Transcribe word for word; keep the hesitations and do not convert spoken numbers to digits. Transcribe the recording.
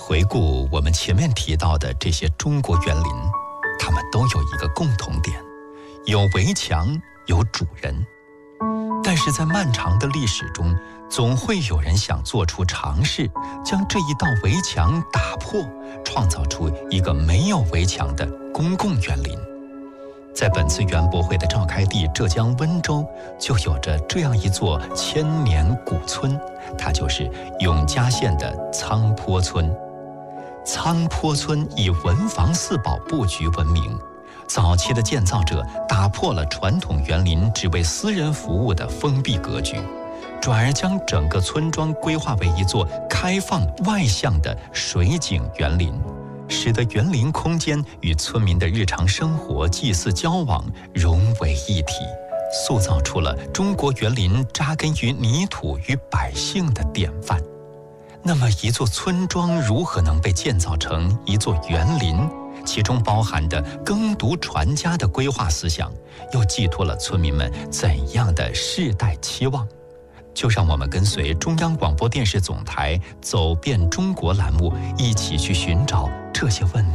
回顾我们前面提到的这些中国园林，它们都有一个共同点，有围墙，有主人。但是在漫长的历史中，总会有人想做出尝试，将这一道围墙打破，创造出一个没有围墙的公共园林。在本次园博会的召开地浙江温州，就有着这样一座千年古村，它就是永嘉县的苍坡村。苍坡村以文房四宝布局闻名，早期的建造者打破了传统园林只为私人服务的封闭格局，转而将整个村庄规划为一座开放外向的水景园林，使得园林空间与村民的日常生活、祭祀交往融为一体，塑造出了中国园林扎根于泥土与百姓的典范。那么一座村庄如何能被建造成一座园林？其中包含的耕读传家的规划思想，又寄托了村民们怎样的世代期望？就让我们跟随中央广播电视总台走遍中国栏目，一起去寻找这些问题。